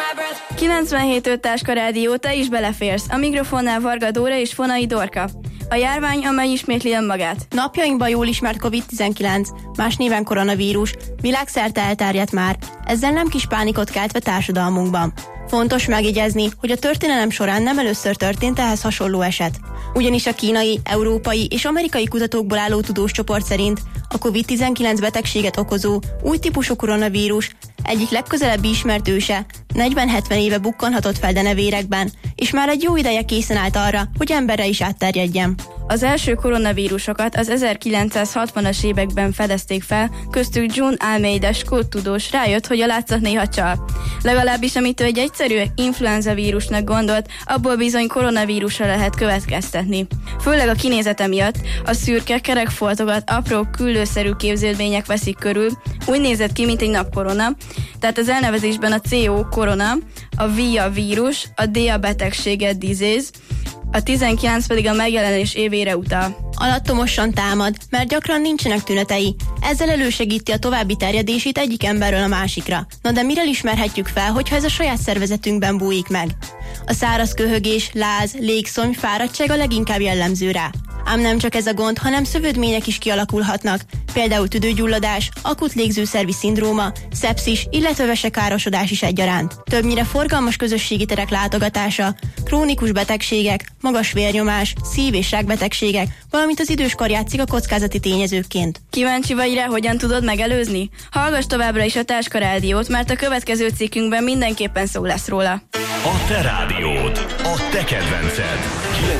97.5 Táska Rádió, te is beleférsz. A mikrofonnál Varga Dóra és Fonai Dorka. A járvány, amely ismétli önmagát. Napjainkban jól ismert COVID-19, más néven koronavírus, világszerte elterjedt már, ezzel nem kis pánikot keltve társadalmunkban. Fontos megjegyezni, hogy a történelem során nem először történt ehhez hasonló eset. Ugyanis a kínai, európai és amerikai kutatókból álló tudós csoport szerint a COVID-19 betegséget okozó új típusú koronavírus egyik legközelebbi ismert őse 40-70 éve bukkanhatott fel denevérekben, és már egy jó ideje készen állt arra, hogy emberre is átterjedjen. Az első koronavírusokat az 1960-as években fedezték fel, köztük John Almeida skót tudós rájött, hogy a látszat néha csal. Legalábbis amit ő egy egyszerű influenza vírusnak gondolt, abból bizony koronavírusra lehet következtetni. Főleg a kinézete miatt a szürke, kerek foltokat apró, küllőszerű képződmények veszik körül, úgy nézett ki, mint egy napkorona, tehát az elnevezésben a CO korona, a V a vírus, a D a betegsége disease, a 19 pedig a megjelenés évére utal. Alattomosan támad, mert gyakran nincsenek tünetei. Ezzel elősegíti a további terjedését egyik emberről a másikra. Na de mire ismerhetjük fel, hogyha ez a saját szervezetünkben bújik meg? A száraz köhögés, láz, légszomj, fáradtság a leginkább jellemző rá. Ám nem csak ez a gond, hanem szövődmények is kialakulhatnak, például tüdőgyulladás, akut légzőszervi szindróma, szepszis, illetve vesekárosodás is egyaránt. Többnyire forgalmas közösségi terek látogatása, krónikus betegségek, magas vérnyomás, szív- és rákbetegségek, valamint az időskor játszik a kockázati tényezőként. Kíváncsi vagy rá, hogyan tudod megelőzni? Hallgass továbbra is a Táska Rádiót, mert a következő cikkünkben mindenképpen szó lesz róla. A te rádiód, a te kedvenced.